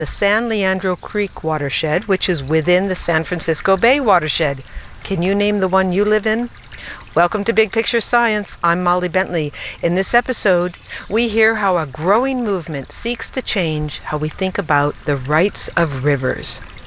the San Leandro Creek watershed, which is within the San Francisco Bay watershed. Can you name the one you live in? Welcome to Big Picture Science. I'm Molly Bentley. In this episode, we hear how a growing movement seeks to change how we think about the rights of rivers.